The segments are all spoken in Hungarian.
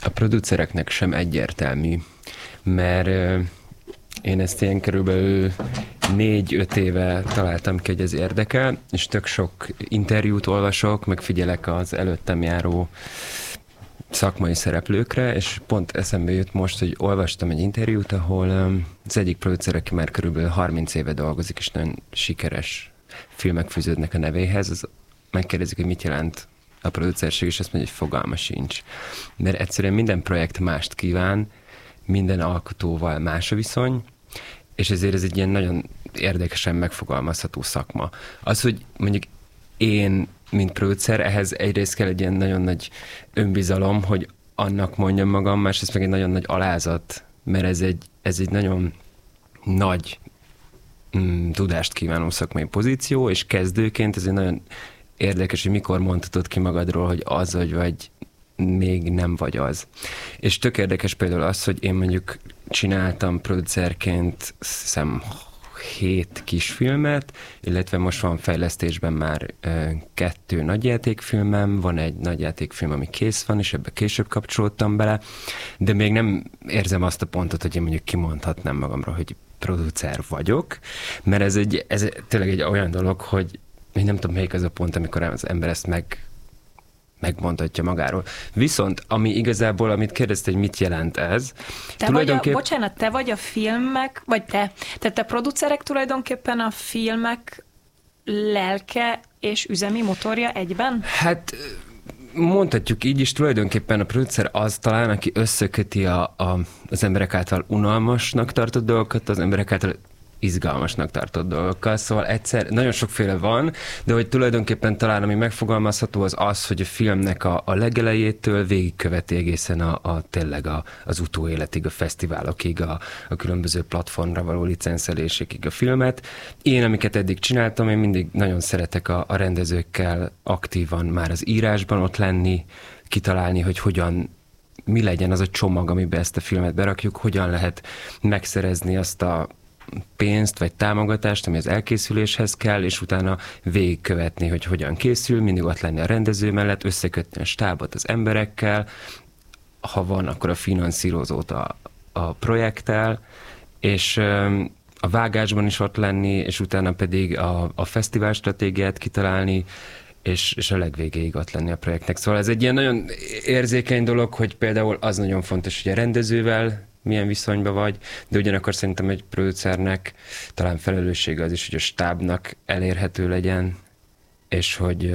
a producereknek sem egyértelmű, mert én ezt ilyen körülbelül 4-5 éve találtam ki, hogy ez érdekel, és tök sok interjút olvasok, meg figyelek az előttem járó szakmai szereplőkre, és pont eszembe jut most, hogy olvastam egy interjút, ahol az egyik producer, aki már körülbelül 30 éve dolgozik, és nagyon sikeres filmek fűződnek a nevéhez, az megkérdezik, hogy mit jelent a producerség, és azt mondja, hogy fogalma sincs. Mert egyszerűen minden projekt mást kíván, minden alkotóval más a viszony, és ezért ez egy ilyen nagyon érdekesen megfogalmazható szakma. Az, hogy mondjuk én, mint producer, ehhez egyrészt kell egy ilyen nagyon nagy önbizalom, hogy annak mondjam magam, másrészt meg egy nagyon nagy alázat, mert ez egy nagyon nagy tudást kívánó szakmai pozíció, és kezdőként ez egy nagyon érdekes, hogy mikor mondhatod ki magadról, hogy az vagy még nem vagy az. És tök érdekes például az, hogy én mondjuk csináltam producerként hiszem 7 kisfilmet, illetve most van fejlesztésben már 2 nagyjátékfilmem, van egy nagyjátékfilm, ami kész van, és ebbe később kapcsolódtam bele, de még nem érzem azt a pontot, hogy én mondjuk kimondhatnám magamról, hogy producer vagyok, mert ez tényleg egy olyan dolog, hogy én nem tudom, melyik az a pont, amikor az ember ezt megmondhatja magáról. Viszont, ami igazából, amit kérdezte, hogy mit jelent ez. Bocsánat, te vagy a filmek, vagy te producerek tulajdonképpen a filmek lelke és üzemi motorja egyben? Hát mondhatjuk így is, tulajdonképpen a producer az talán, aki összeköti az emberek által unalmasnak tartott dolgokat, az emberek által izgalmasnak tartott dolgokkal, szóval nagyon sokféle van, de hogy tulajdonképpen talán ami megfogalmazható az, hogy a filmnek a legelejétől végigköveti egészen tényleg az utóéletig, a fesztiválokig, a különböző platformra való licenszelésekig a filmet. Én, amiket eddig csináltam, én mindig nagyon szeretek a rendezőkkel aktívan már az írásban ott lenni, kitalálni, hogy mi legyen az a csomag, amiben ezt a filmet berakjuk, hogyan lehet megszerezni azt a pénzt vagy támogatást, ami az elkészüléshez kell, és utána végigkövetni, hogy hogyan készül, mindig ott lenni a rendező mellett, összekötni a stábot az emberekkel, ha van, akkor a finanszírozót a projekttel, és a vágásban is ott lenni, és utána pedig a fesztivál stratégiát kitalálni, és a legvégéig ott lenni a projektnek. Szóval ez egy ilyen nagyon érzékeny dolog, hogy például az nagyon fontos, hogy a rendezővel milyen viszonyban vagy, de ugyanakkor szerintem egy producernek talán felelőssége az is, hogy a stábnak elérhető legyen, és hogy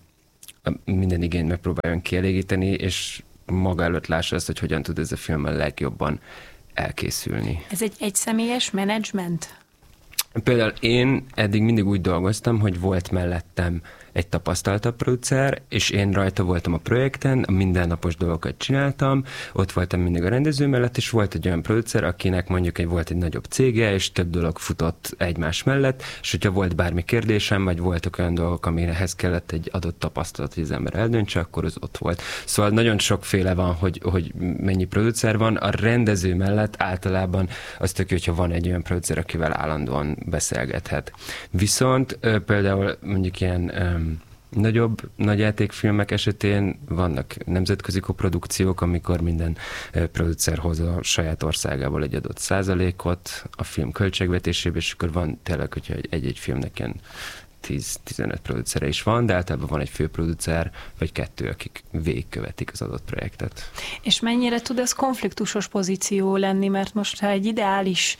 minden igényt megpróbáljon kielégíteni, és maga előtt lássa azt, hogy hogyan tud ez a film a legjobban elkészülni. Ez egy egyszemélyes menedzsment? Például én eddig mindig úgy dolgoztam, hogy volt mellettem egy tapasztaltabb producer, és én rajta voltam a projekten, a mindennapos dolgokat csináltam, ott voltam mindig a rendező mellett, és volt egy olyan producer, akinek mondjuk volt egy nagyobb cége, és több dolog futott egymás mellett, és hogyha volt bármi kérdésem, vagy voltak olyan dolgok, amihez kellett egy adott tapasztalat, hogy az ember eldöntse, akkor az ott volt. Szóval nagyon sokféle van, hogy mennyi producer van. A rendező mellett általában az tök jó, hogyha van egy olyan producer, akivel állandóan beszélgethet. Viszont például mondjuk ilyen nagyobb nagyjátékfilmek esetén vannak nemzetközi koprodukciók, amikor minden producer hoz a saját országából egy adott százalékot a film költségvetésében, és akkor van tényleg, hogyha egy-egy filmnek ilyen 10-15 producere is van, de általában van egy főproducer, vagy 2, akik végigkövetik az adott projektet. És mennyire tud ez konfliktusos pozíció lenni, mert most ha egy ideális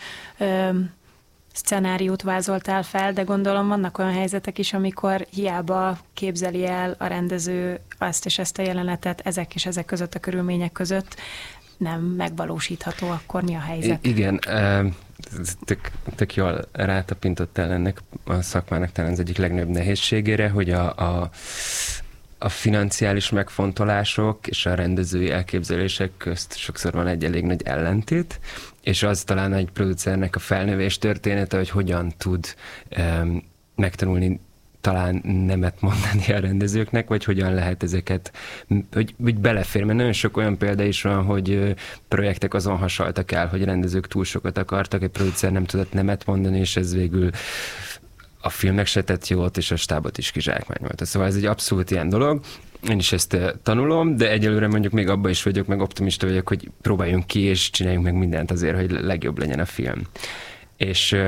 szcenáriót vázoltál fel, de gondolom vannak olyan helyzetek is, amikor hiába képzeli el a rendező azt és ezt a jelenetet, ezek és ezek között a körülmények között nem megvalósítható, akkor mi a helyzet? Igen, tök jól rátapintottál ennek a szakmának talán az egyik legnagyobb nehézségére, hogy a financiális megfontolások és a rendezői elképzelések közt sokszor van egy elég nagy ellentét, és az talán egy producernek a felnövés története, hogy hogyan tud megtanulni talán nemet mondani a rendezőknek, vagy hogyan lehet ezeket, hogy belefér, mert nagyon sok olyan példa is van, hogy projektek azon hasaltak el, hogy rendezők túl sokat akartak, egy producer nem tudott nemet mondani, és ez végül a filmnek se tett jót, és a stábot is kizsákmányolta. Szóval ez egy abszolút ilyen dolog. Én is ezt tanulom, de egyelőre mondjuk még abban is vagyok, meg optimista vagyok, hogy próbáljunk ki, és csináljunk meg mindent azért, hogy legjobb legyen a film. És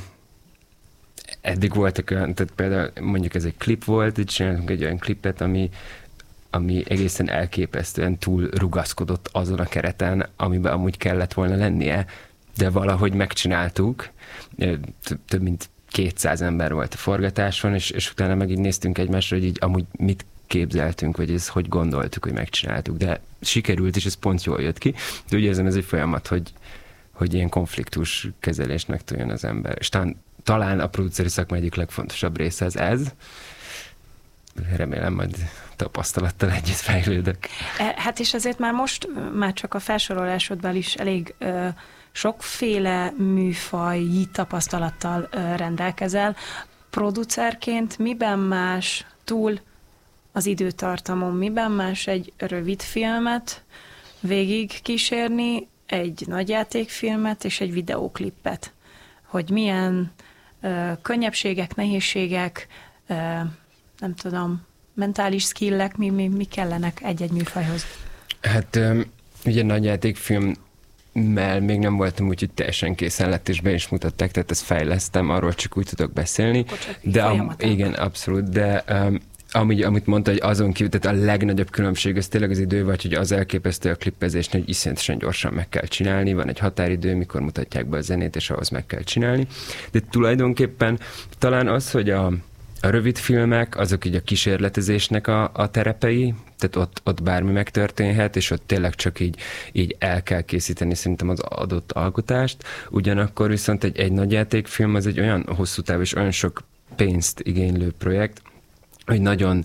eddig voltak olyan, tehát például mondjuk ez egy klip volt, így csináltunk egy olyan klipet, ami egészen elképesztően túl rugaszkodott azon a kereten, amiben amúgy kellett volna lennie, de valahogy megcsináltuk. Több mint 200 ember volt a forgatáson, és utána meg így néztünk egymásra, hogy így amúgy mit képzeltünk, vagy ez hogy gondoltuk, hogy megcsináltuk, de sikerült, és ez pont jól jött ki. De úgy érzem, ez egy folyamat, hogy ilyen konfliktus kezelést megtudjon az ember. És talán a produceri szakma egyik legfontosabb része ez. Remélem, majd tapasztalattal együtt fejlődök. Hát és azért már csak a felsorolásodban is elég sokféle műfaji tapasztalattal rendelkezel. Producerként miben más túl az időtartamon, miben más egy rövid filmet végig kísérni, egy nagyjátékfilmet és egy videóklipet? Hogy milyen könnyebbségek, nehézségek, nem tudom, mentális skillek, mi kellenek egy-egy műfajhoz? Hát ugye nagyjátékfilmmel még nem voltam úgy, hogy teljesen készen lett, és be is mutatták, tehát ezt fejlesztem, arról csak úgy tudok beszélni. De igen, abszolút, de amit mondta, hogy azon kívül, tehát a legnagyobb különbség az tényleg az idő, vagy hogy az elképesztő a klippezésnél, hogy iszonyatosan gyorsan meg kell csinálni, van egy határidő, mikor mutatják be a zenét, és ahhoz meg kell csinálni. De tulajdonképpen talán az, hogy a rövid filmek, azok így a kísérletezésnek a terepei, tehát ott bármi megtörténhet, és ott tényleg csak így el kell készíteni szerintem az adott alkotást. Ugyanakkor viszont egy nagyjátékfilm az egy olyan hosszú táv és olyan sok pénzt igénylő projekt, hogy nagyon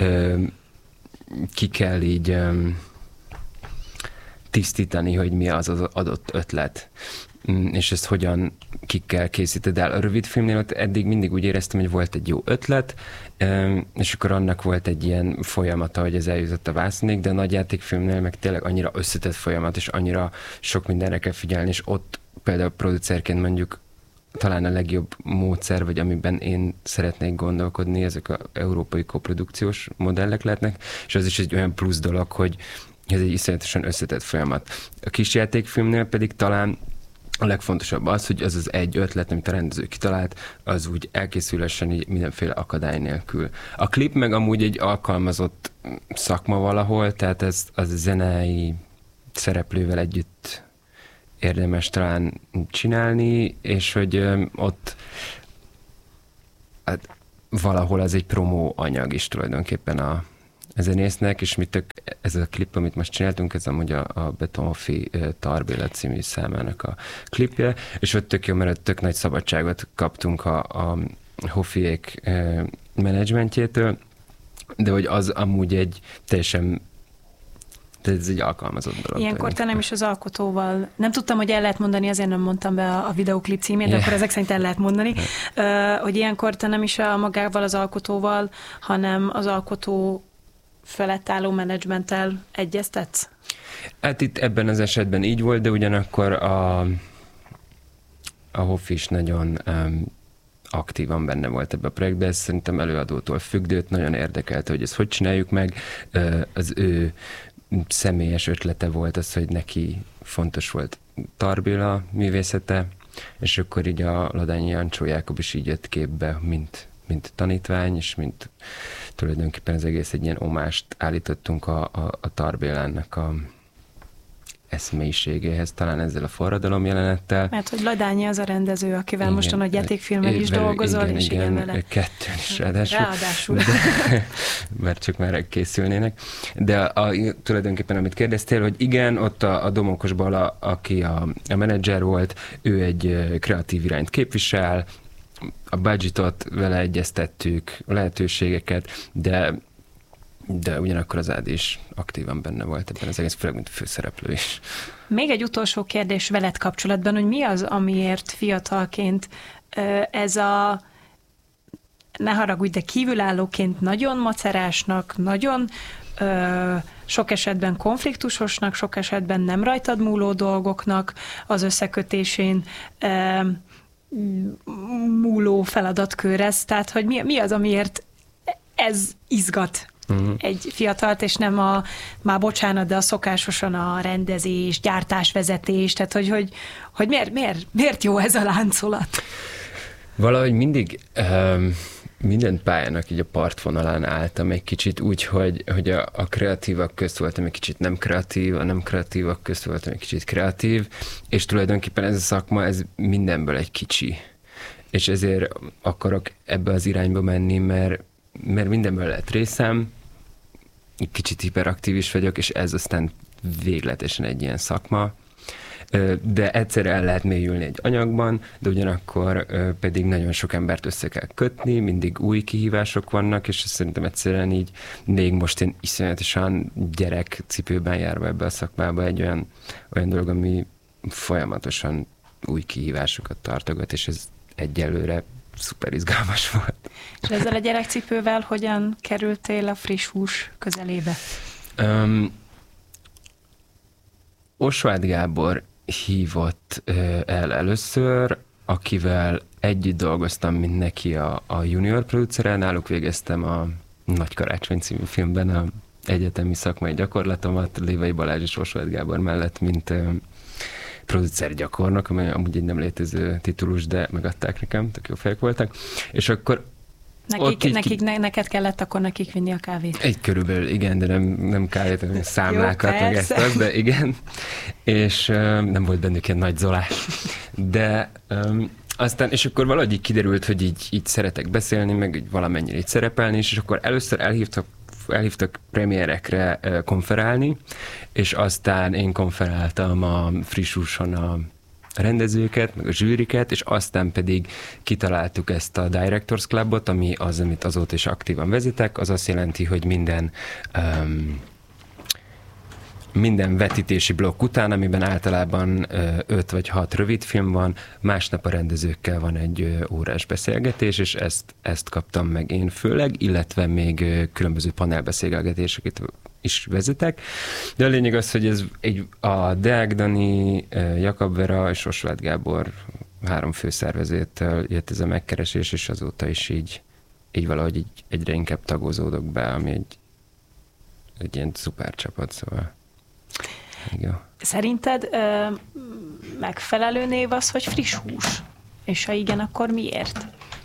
ki kell így tisztítani, hogy mi az adott ötlet, és ezt hogyan ki kell készíted el. A rövid filmnél ott eddig mindig úgy éreztem, hogy volt egy jó ötlet, és akkor annak volt egy ilyen folyamata, hogy ez eljutott a vásznig, de a nagyjátékfilmnél meg tényleg annyira összetett folyamat, és annyira sok mindenre kell figyelni, és ott például producerként mondjuk talán a legjobb módszer, vagy amiben én szeretnék gondolkodni, ezek az európai koprodukciós modellek lehetnek, és az is egy olyan plusz dolog, hogy ez egy iszonyatosan összetett folyamat. A kisjátékfilmnél pedig talán a legfontosabb az, hogy az egy ötlet, amit a rendező kitalált, az úgy elkészülhessen így mindenféle akadály nélkül. A klip meg amúgy egy alkalmazott szakma valahol, tehát ez az zenei szereplővel együtt érdemes talán csinálni, és hogy ott hát, valahol az egy promó anyag is tulajdonképpen a zenésznek, és ez a klip, amit most csináltunk, ez amúgy a Betonhoffi Tarbéla című számának a klipje, és ott tök jó, mert tök nagy szabadságot kaptunk a Hoffiék menedzsmentjétől, de hogy az amúgy egy teljesen ez egy alkalmazott dolog. Ilyenkor te nem is az alkotóval, nem tudtam, hogy el lehet mondani, azért nem mondtam be a videóklip címét, de akkor ezek szerint el lehet mondani, hogy ilyenkor te nem is magával az alkotóval, hanem az alkotó felett álló menedzsmenttel egyeztetsz? Hát itt ebben az esetben így volt, de ugyanakkor a Hoff is nagyon aktívan benne volt ebbe a projektben, ez szerintem előadótól függ, de őt nagyon érdekelte, hogy ezt hogy csináljuk meg. Az ő személyes ötlete volt az, hogy neki fontos volt Tarbéla művészete, és akkor így a Ladányi Jancsó Jákob is így jött képbe, mint tanítvány, és mint tulajdonképpen az egész egy ilyen omást állítottunk a Tarbélának a eszmélyiségéhez, talán ezzel a forradalom jelenettel. Mert hogy Ladányi az a rendező, akivel igen, most a nagyjátékfilmen is dolgozol, igen, és igen vele. Kettőn is ráadásul. Mert csak már készülnének. De tulajdonképpen, amit kérdeztél, hogy igen, ott a Domokos Bala, aki a menedzser volt, ő egy kreatív irányt képvisel, a budgetot vele egyeztettük, a lehetőségeket, de ugyanakkor az Ádi is aktívan benne volt ebben az egész, főleg mint főszereplő is. Még egy utolsó kérdés veled kapcsolatban, hogy mi az, amiért fiatalként ez a, ne haragudj, de kívülállóként nagyon macerásnak, nagyon sok esetben konfliktusosnak, sok esetben nem rajtad múló dolgoknak az összekötésén múló feladatkör ez, tehát hogy mi az, amiért ez izgat egy fiatalt, és nem már bocsánat, de a szokásosan a rendezés, gyártásvezetés, tehát hogy miért jó ez a láncolat? Valahogy mindig minden pályának így a partvonalán álltam egy kicsit úgy, hogy a kreatívak közt voltam egy kicsit nem kreatív, a nem kreatívak közt voltam egy kicsit kreatív, és tulajdonképpen ez a szakma, ez mindenből egy kicsi. És ezért akarok ebbe az irányba menni, mert mindenből lehet részem, kicsit hiperaktív is vagyok, és ez aztán végletesen egy ilyen szakma, de egyszerre el lehet mélyülni egy anyagban, de ugyanakkor pedig nagyon sok embert össze kell kötni, mindig új kihívások vannak, és szerintem egyszerűen így még most én iszonyatosan gyerekcipőben járva ebbe a szakmába egy olyan dolog, ami folyamatosan új kihívásokat tartogat, és ez egyelőre szuper izgalmas volt. És ezzel a gyerekcipővel hogyan kerültél a friss hús közelébe? Osváth Gábor hívott el először, akivel együtt dolgoztam, mint neki a junior producere, náluk végeztem a Nagy Karácsony című filmben a egyetemi szakmai gyakorlatomat, Lévai Balázs és Osváth Gábor mellett, mint producer gyakornok, amely amúgy egy nem létező titulus, de megadták nekem, tök jó fejek voltak. És akkor neked kellett akkor nekik vinni a kávét? Egy körülbelül, igen, de nem kávét, hanem számlákat, jó, meg ezt, de igen. És nem volt bennük ilyen nagy zolás. De aztán, és akkor valahogy így kiderült, hogy így szeretek beszélni, meg így valamennyire így szerepelni, és akkor először elhívtak premierekre konferálni, és aztán én konferáltam a friss húson a rendezőket, meg a zsűriket, és aztán pedig kitaláltuk ezt a Directors Clubot, ami az, amit azóta is aktívan vezetek, az azt jelenti, hogy minden vetítési blokk után, amiben általában 5 vagy 6 rövidfilm van, másnap a rendezőkkel van egy órás beszélgetés, és ezt kaptam meg én főleg, illetve még különböző panelbeszélgetéseket is vezetek. De a lényeg az, hogy ez a Deák Dani, Jakab Vera és Osváth Gábor 3 főszervezőtől jött ez a megkeresés, és azóta is így valahogy így egyre inkább tagozódok be, ami egy ilyen szuper csapat, szóval jó. Szerinted megfelelő név az, hogy friss hús? És ha igen, akkor miért?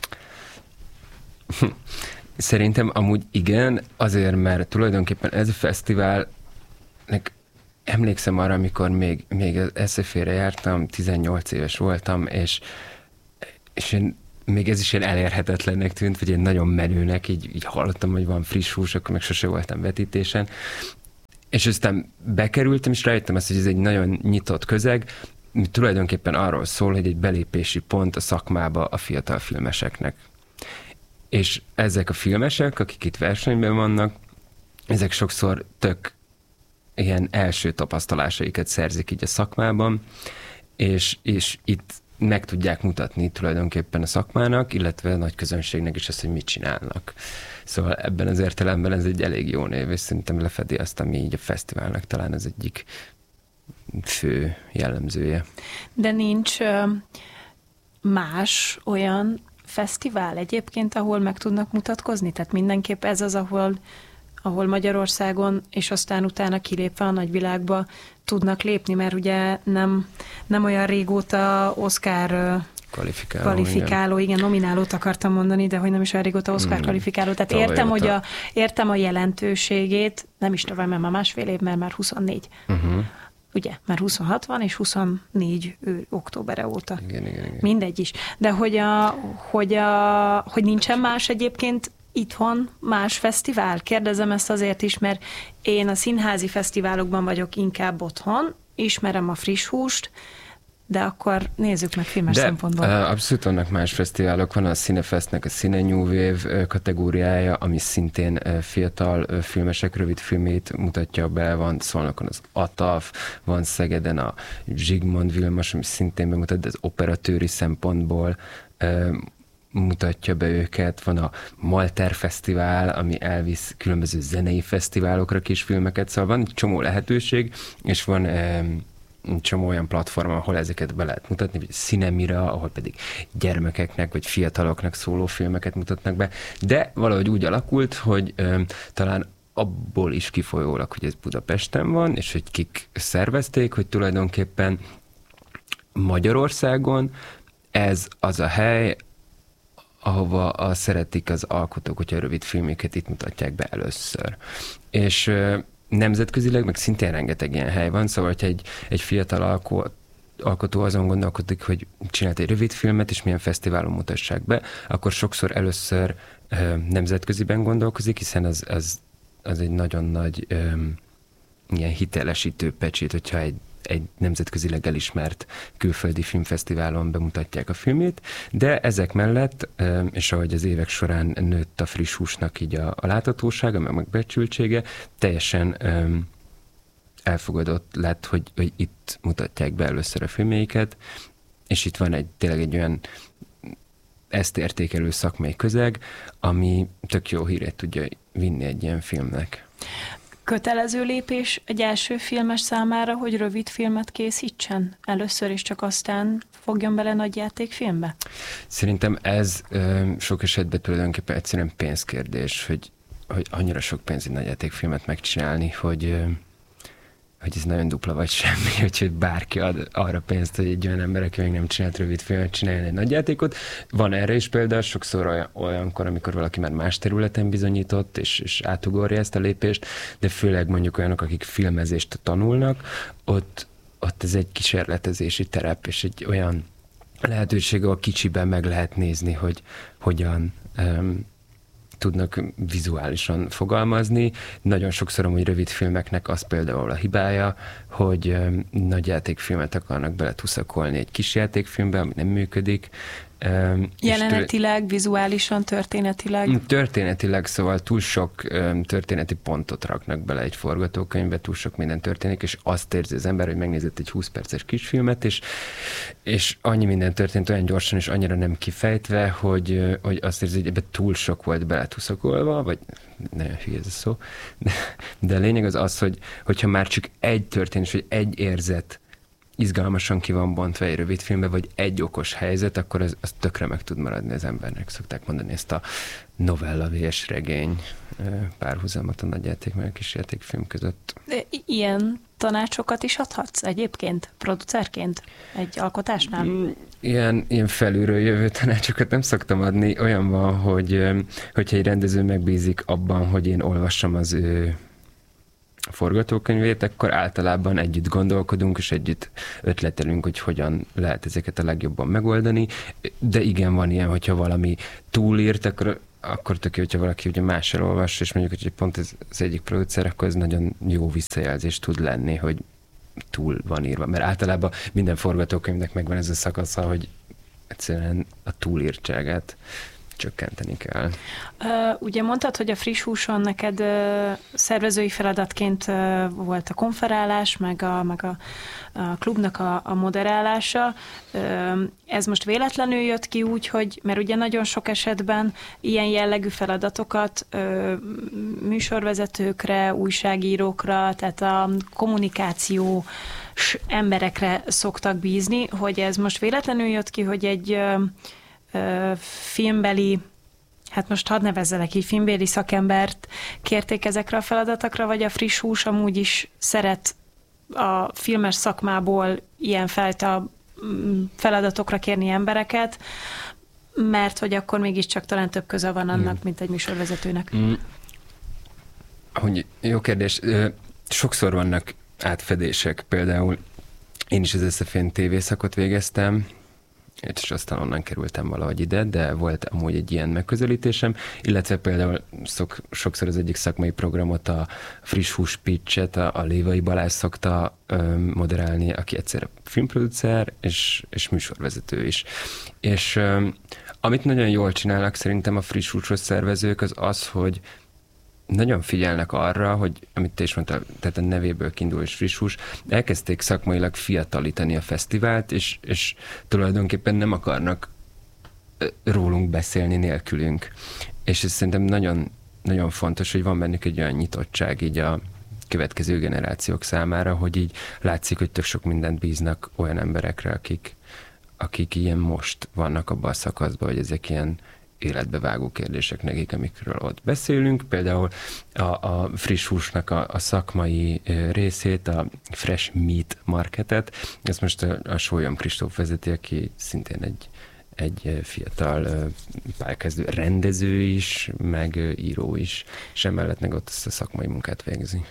Szerintem amúgy igen, azért, mert tulajdonképpen ez a fesztivál, emlékszem arra, amikor még az SZF-re jártam, 18 éves voltam, és én még ez is ilyen elérhetetlennek tűnt, vagy egy nagyon menőnek, így hallottam, hogy van friss hús, akkor meg sose voltam vetítésen. És aztán bekerültem, és rájöttem azt, hogy ez egy nagyon nyitott közeg, tulajdonképpen arról szól, hogy egy belépési pont a szakmába a fiatal filmeseknek. És ezek a filmesek, akik itt versenyben vannak, ezek sokszor tök ilyen első tapasztalásaikat szerzik így a szakmában, és itt meg tudják mutatni tulajdonképpen a szakmának, illetve a nagy közönségnek is azt, hogy mit csinálnak. Szóval ebben az értelemben ez egy elég jó név, és szerintem lefedi azt, ami így a fesztiválnak talán az egyik fő jellemzője. De nincs más olyan fesztivál egyébként, ahol meg tudnak mutatkozni? Tehát mindenképp ez az, ahol Magyarországon, és aztán utána kilépve a nagyvilágba tudnak lépni, mert ugye nem olyan régóta Oscar kvalifikáló, igen, nominálót akartam mondani, de hogy nem is olyan régóta Oscar kvalifikáló. Tehát értem a jelentőségét, nem is tovább, mert már másfél év, mert már 24. Ugye, már 26 van, és 24 októbere óta. Igen. Mindegy is. De hogy nincsen más egyébként itthon más fesztivál? Kérdezem ezt azért is, mert én a színházi fesztiválokban vagyok inkább otthon, ismerem a friss húst, de akkor nézzük meg filmes szempontból. Abszolút vannak más fesztiválok. Van a Cinefestnek a Cine New Wave kategóriája, ami szintén fiatal filmesek rövid filmét mutatja be. Van Szolnokon az ATAF, van Szegeden a Zsigmond Vilmos, ami szintén bemutat, de az operatőri szempontból mutatja be őket. Van a Malter Fesztivál, ami elvisz különböző zenei fesztiválokra kisfilmeket, szóval van egy csomó lehetőség, és van csomó olyan platform, ahol ezeket be lehet mutatni, vagy Cinemira, ahol pedig gyermekeknek, vagy fiataloknak szóló filmeket mutatnak be, de valahogy úgy alakult, hogy talán abból is kifolyólag, hogy ez Budapesten van, és hogy kik szervezték, hogy tulajdonképpen Magyarországon ez az a hely, ahova szeretik az alkotók, hogyha a rövid filmeket itt mutatják be először. És nemzetközileg meg szintén rengeteg ilyen hely van, szóval, hogyha egy fiatal alkotó azon gondolkodik, hogy csinált egy rövid filmet, és milyen fesztiválon mutassák be, akkor sokszor először nemzetköziben gondolkozik, hiszen az egy nagyon nagy ilyen hitelesítő pecsét, hogyha egy nemzetközileg elismert külföldi filmfesztiválon bemutatják a filmét, de ezek mellett, és ahogy az évek során nőtt a friss húsnak így a láthatósága, meg megbecsültsége, teljesen elfogadott lett, hogy itt mutatják be először a filmjeiket, és itt van tényleg egy olyan ezt értékelő szakmai közeg, ami tök jó hírét tudja vinni egy ilyen filmnek. Kötelező lépés egy első filmes számára, hogy rövid filmet készítsen? Először is, csak aztán fogjon bele nagyjátékfilmbe? Szerintem ez sok esetben tulajdonképpen egyszerűen pénzkérdés, hogy annyira sok pénz egy nagyjátékfilmet megcsinálni, hogy ez nagyon dupla vagy semmi, hogy bárki ad arra pénzt, hogy egy olyan ember, aki még nem csinált rövid filmet, csináljon egy nagyjátékot. Van erre is példa, sokszor olyankor, amikor valaki már más területen bizonyított, és átugorja ezt a lépést, de főleg mondjuk olyanok, akik filmezést tanulnak, ott ez egy kísérletezési terep, és egy olyan lehetőség, ahol kicsiben meg lehet nézni, hogy hogyan tudnak vizuálisan fogalmazni. Nagyon sokszor amúgy rövid filmeknek az például a hibája, hogy nagy játékfilmet akarnak beletuszakolni egy kis játékfilmbe, ami nem működik. Jelenetileg, vizuálisan, történetileg? Történetileg, szóval túl sok történeti pontot raknak bele egy forgatókönyvbe, túl sok minden történik, és azt érzi az ember, hogy megnézett egy 20 perces kisfilmet, és annyi minden történt olyan gyorsan, és annyira nem kifejtve, hogy azt érzi, hogy ebbe túl sok volt beletuszakolva, vagy nagyon hülye ez a szó, de a lényeg az, hogyha már csak egy történés, vagy egy érzet izgalmasan ki van bontva egy rövid filmbe, vagy egy okos helyzet, akkor az tökre meg tud maradni az embernek. Szokták mondani ezt a novella vs. regény párhuzamot a nagyjáték meg a kisjátékfilm között. De ilyen tanácsokat is adhatsz egyébként, producerként egy alkotásnál? Ilyen felülről jövő tanácsokat nem szoktam adni. Olyan van, hogyha egy rendező megbízik abban, hogy én olvassam az ő forgatókönyvét, akkor általában együtt gondolkodunk, és együtt ötletelünk, hogy hogyan lehet ezeket a legjobban megoldani. De igen, van ilyen, hogyha valami túlírt, akkor tök jó, hogyha valaki ugye más elolvas, és mondjuk, hogy pont ez az egyik producer, akkor ez nagyon jó visszajelzés tud lenni, hogy túl van írva. Mert általában minden forgatókönyvnek megvan ez a szakasza, hogy egyszerűen a túlírtságát csökkenteni kell. Ugye mondtad, hogy a friss húson neked szervezői feladatként volt a konferálás, meg a klubnak a moderálása. Ez most véletlenül jött ki úgy, hogy, mert ugye nagyon sok esetben ilyen jellegű feladatokat műsorvezetőkre, újságírókra, tehát a kommunikáció emberekre szoktak bízni, hogy ez most véletlenül jött ki, hogy egy filmbeli, hát most hadd nevezzelek így, filmbeli szakembert kérték ezekre a feladatokra, vagy a friss hús amúgy is szeret a filmes szakmából ilyenfajta feladatokra kérni embereket, mert hogy akkor mégiscsak talán több köze van annak, mint egy műsorvezetőnek. Jó kérdés. Sokszor vannak átfedések. Például én is az SZF-n tévészakot végeztem, és aztán onnan kerültem valahogy ide, de volt amúgy egy ilyen megközelítésem, illetve például sokszor az egyik szakmai programot, a friss hús pitchet, a Lévai Balázs szokta moderálni, aki egyszer filmproducer és műsorvezető is. És amit nagyon jól csinálnak szerintem a friss húsos szervezők, az, hogy nagyon figyelnek arra, hogy, amit te is mondtál, tehát a nevéből kiindul és friss hús, elkezdték szakmailag fiatalítani a fesztivált, és tulajdonképpen nem akarnak rólunk beszélni nélkülünk. És ez szerintem nagyon, nagyon fontos, hogy van bennük egy olyan nyitottság így a következő generációk számára, hogy így látszik, hogy tök sok mindent bíznak olyan emberekre, akik ilyen most vannak abban a szakaszban, hogy ezek ilyen életbevágó kérdések nekik, amikről ott beszélünk. Például a friss húsnak a szakmai részét, a Fresh Meat Marketet, ezt most a Sólyom Kristóf vezeti, aki szintén egy fiatal pályakezdő rendező is, meg író is, és emellett meg ott ezt a szakmai munkát végzi.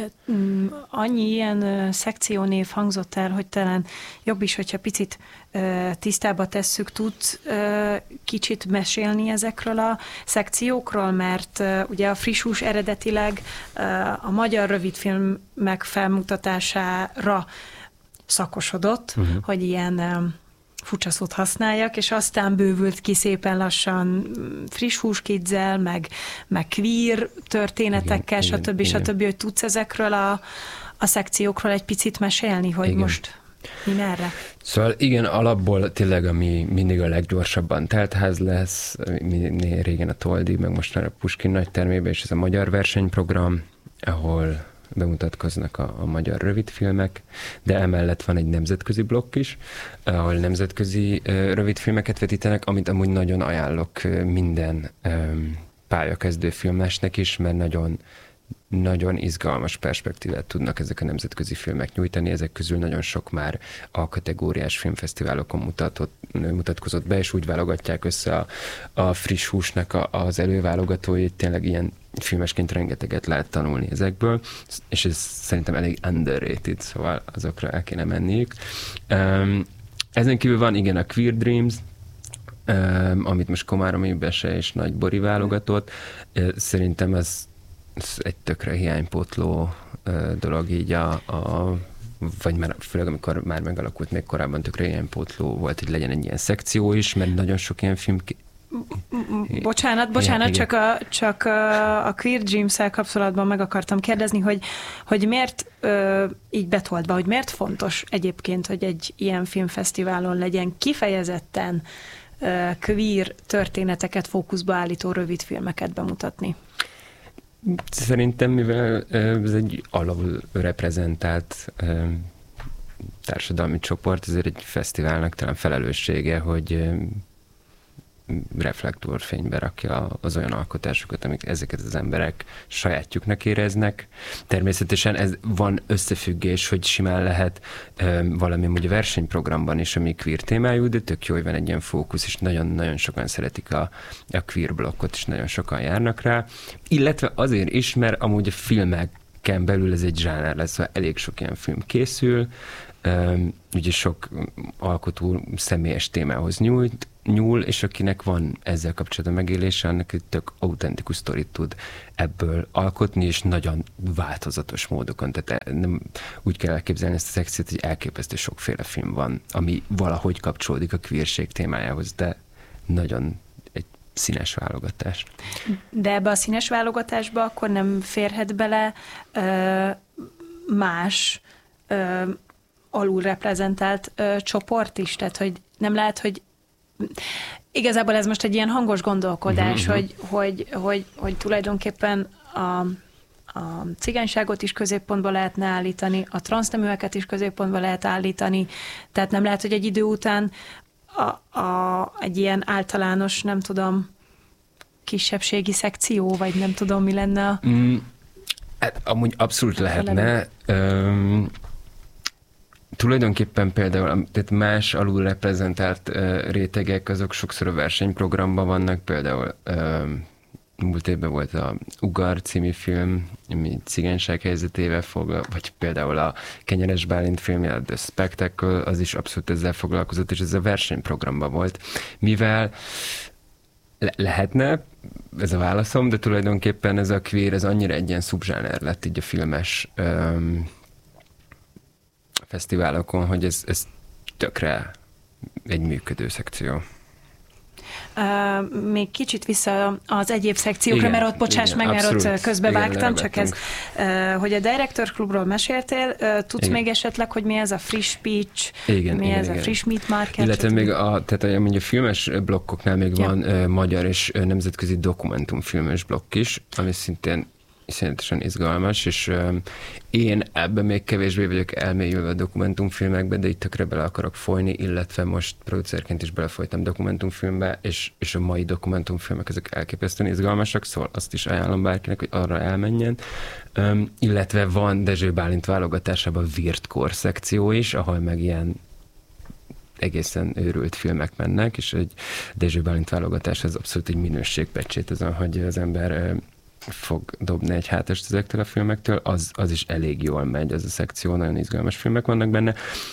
Annyi ilyen szekciónév hangzott el, hogy talán jobb is, hogyha picit tisztába tesszük, tudsz kicsit mesélni ezekről a szekciókról, mert ugye a friss hús eredetileg a magyar rövidfilmek felmutatására szakosodott, hogy ilyen furcsa szót használjak, és aztán bővült ki szépen lassan friss húskidzel, meg queer történetekkel, stb., hogy tudsz ezekről a szekciókról egy picit mesélni, hogy igen. Most mi merre? Szóval igen, alapból tényleg, ami mindig a leggyorsabban teltház lesz, régen a Toldi, meg most már a Puskin nagytermében, és ez a magyar versenyprogram, ahol bemutatkoznak a magyar rövidfilmek, de emellett van egy nemzetközi blokk is, ahol nemzetközi rövidfilmeket vetítenek, amit amúgy nagyon ajánlok minden pályakezdő filmesnek is, mert nagyon izgalmas perspektívát tudnak ezek a nemzetközi filmek nyújtani, ezek közül nagyon sok már a kategóriás filmfesztiválokon mutatkozott be, és úgy válogatják össze a friss húsnak az előválogatóit, tényleg ilyen filmesként rengeteget lehet tanulni ezekből, és ez szerintem elég underrated, szóval azokra el kéne menniük. Ezen kívül van igen a Queer Dreams, amit most Komáromi Bese és Nagy Bori válogatott. Szerintem ez egy tökre hiánypótló dolog így vagy már főleg amikor már megalakult, még korábban tökre hiánypótló volt, hogy legyen egy ilyen szekció is, mert nagyon sok ilyen film Bocsánat, igen. Csak a Queer Dreams-el kapcsolatban meg akartam kérdezni, hogy miért így betoldva, hogy miért fontos egyébként, hogy egy ilyen filmfesztiválon legyen kifejezetten queer történeteket fókuszba állító rövidfilmeket bemutatni? Szerintem, mivel ez egy alul reprezentált társadalmi csoport, ezért egy fesztiválnak talán felelőssége, hogy reflektorfénybe rakja az olyan alkotásokat, amik ezeket az emberek sajátjuknak éreznek. Természetesen ez van összefüggés, hogy simán lehet valami ugye versenyprogramban is, ami queer témájú, de tök jó, hogy van egy ilyen fókusz, és nagyon-nagyon sokan szeretik a queer blokkot, és nagyon sokan járnak rá. Illetve azért is, mert amúgy a filmeken belül ez egy zsáner lesz, szóval elég sok ilyen film készül, ugye sok alkotó személyes témához nyúl, és akinek van ezzel kapcsolatban megélése, annak egy tök autentikus sztorit tud ebből alkotni, és nagyon változatos módokon. Tehát nem úgy kell elképzelni ezt a szekciót, hogy elképesztő sokféle film van, ami valahogy kapcsolódik a queerség témájához, de nagyon egy színes válogatás. De ebbe a színes válogatásba akkor nem férhet bele más alulreprezentált csoport is? Tehát, hogy nem lehet, hogy igazából ez most egy ilyen hangos gondolkodás, hogy tulajdonképpen a cigányságot is középpontba lehetne állítani, a transzneműeket is középpontba lehet állítani, tehát nem lehet, hogy egy idő után egy ilyen általános, nem tudom, kisebbségi szekció, vagy nem tudom, mi lenne Hát amúgy abszolút lehetne. Tulajdonképpen például tehát más alulreprezentált rétegek, azok sokszor a versenyprogramban vannak, például múlt évben volt a Ugar című film, ami cigányság helyzetével vagy például a Kenyeres Bálint filmje, a The Spectacle, az is abszolút ezzel foglalkozott, és ez a versenyprogramban volt. Mivel lehetne, ez a válaszom, de tulajdonképpen ez a queer, ez annyira egy ilyen szubzsáner lett így a filmes fesztiválokon, hogy ez tökre egy működő szekció. Még kicsit vissza az egyéb szekciókra, mert ott, bocsáss meg, mert ott közbevágtam, csak ez, hogy a Director Clubról meséltél, tudsz még esetleg, hogy mi ez a Fresh Speech, ez a Fresh Meat Market? Illetve még tehát a filmes blokkoknál még van magyar és nemzetközi dokumentumfilmes blokk is, ami szintén iszonyatosan izgalmas, és én ebben még kevésbé vagyok elmélyülve a dokumentumfilmekbe, de itt tökre bele akarok folyni, illetve most producerként is belefolytam dokumentumfilmbe, és a mai dokumentumfilmek ezek elképesztően izgalmasak, szóval azt is ajánlom bárkinek, hogy arra elmenjen. Illetve van Dezső Bálint válogatásában Virtkor szekció is, ahol meg ilyen egészen őrült filmek mennek, és egy Dezső Bálint válogatás az abszolút egy minőségpecsét azon, hogy az ember fog dobni egy hátast ezektől a filmektől, az is elég jól megy, az a szekció, nagyon izgalmas filmek vannak benne.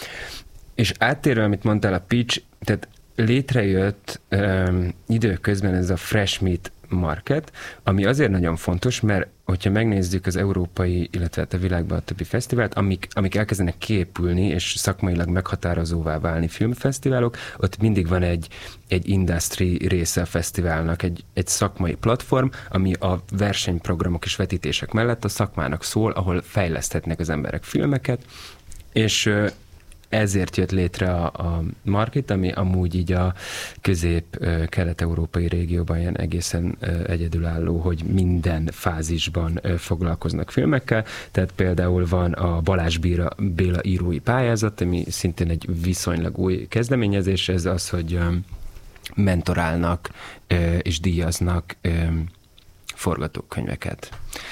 És áttérve, amit mondtál, a pitch, tehát létrejött időközben ez a Fresh Meat Market, ami azért nagyon fontos, mert hogyha megnézzük az európai, illetve a világban a többi fesztivált, amik elkezdenek kiépülni, és szakmailag meghatározóvá válni filmfesztiválok, ott mindig van egy industry része a fesztiválnak, egy szakmai platform, ami a versenyprogramok és vetítések mellett a szakmának szól, ahol fejleszthetnek az emberek filmeket, és ezért jött létre a Market, ami amúgy így a közép-kelet-európai régióban ilyen egészen egyedülálló, hogy minden fázisban foglalkoznak filmekkel. Tehát például van a Balázs Béla írói pályázat, ami szintén egy viszonylag új kezdeményezés, ez az, hogy mentorálnak és díjaznak forgatókönyveket.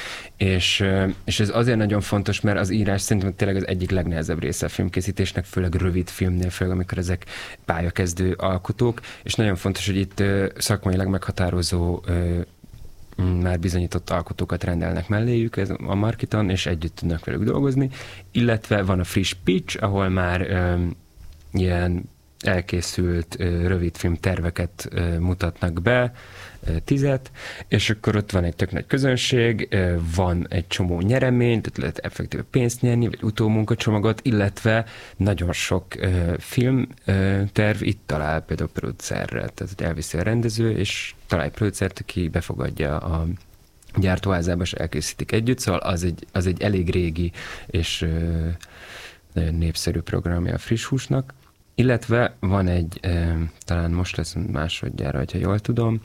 És ez azért nagyon fontos, mert az írás szerintem tényleg az egyik legnehezebb része a filmkészítésnek, főleg rövid filmnél, főleg amikor ezek pályakezdő alkotók, és nagyon fontos, hogy itt szakmailag meghatározó már bizonyított alkotókat rendelnek melléjük ez a Marketon, és együtt tudnak velük dolgozni, illetve van a Friss Pitch, ahol már ilyen elkészült rövidfilm terveket mutatnak be, 10, és akkor ott van egy tök nagy közönség, van egy csomó nyeremény, tehát lehet effektíve pénzt nyerni, vagy utómunkacsomagot, illetve nagyon sok filmterv itt talál például producerre, tehát elviszi a rendező, és talál egy producert, aki befogadja a gyártóházába, és elkészítik együtt, szóval az egy elég régi és nagyon népszerű programja a Friss Húsnak. Illetve van egy, talán most lesz másodjára, hogyha jól tudom,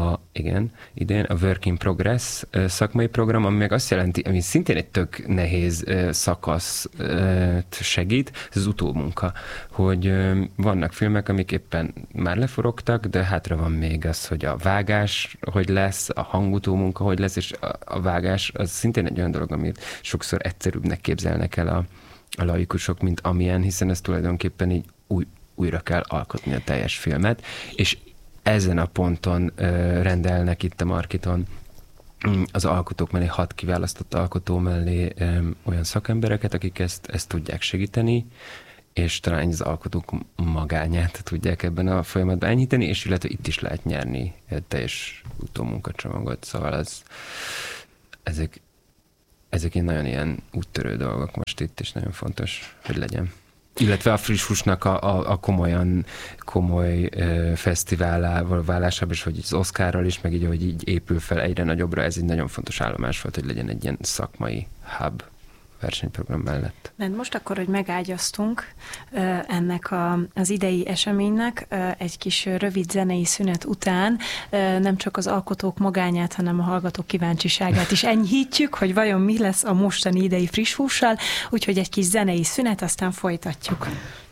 idén a Work in Progress szakmai program, ami meg azt jelenti, ami szintén egy tök nehéz szakasz segít, ez az utómunka, hogy vannak filmek, amik éppen már leforogtak, de hátra van még az, hogy a vágás hogy lesz, a hangutómunka hogy lesz, és a vágás az szintén egy olyan dolog, amit sokszor egyszerűbbnek képzelnek el a laikusok, mint amilyen, hiszen ez tulajdonképpen így újra kell alkotni a teljes filmet, és ezen a ponton rendelnek itt a Marketon az alkotók mellé, 6 kiválasztott alkotó mellé olyan szakembereket, akik ezt tudják segíteni, és talán az alkotók magányát tudják ebben a folyamatban enyhíteni, és illetve itt is lehet nyerni teljes utómunkacsomagot, szóval ezek nagyon ilyen úttörő dolgok most itt, és nagyon fontos, hogy legyen. Illetve a Friss Húsnak a komoly fesztiválával válásában, és hogy az Oscarral is, meg így, hogy így épül fel egyre nagyobbra, ez egy nagyon fontos állomás volt, hogy legyen egy ilyen szakmai hub versenyprogram mellett. Mert most akkor, hogy megágyaztunk ennek az idei eseménynek, egy kis rövid zenei szünet után nem csak az alkotók magányát, hanem a hallgatók kíváncsiságát is enyhítjük, hogy vajon mi lesz a mostani idei Friss Hússal, úgyhogy egy kis zenei szünet, aztán folytatjuk.